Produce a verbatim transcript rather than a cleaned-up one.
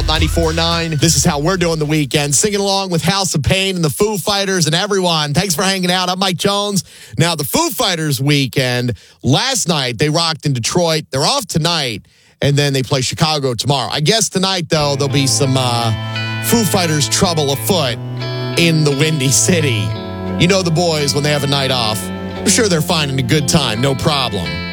ninety-four point nine. This is how we're doing the weekend. Singing along with House of Pain and the Foo Fighters and everyone. Thanks for hanging out. I'm Mike Jones. Now, the Foo Fighters weekend, last night they rocked in Detroit. They're off tonight, and then they play Chicago tomorrow. I guess tonight, though, there'll be some uh, Foo Fighters trouble afoot in the Windy City. You know the boys when they have a night off. I'm sure they're finding a good time, no problem.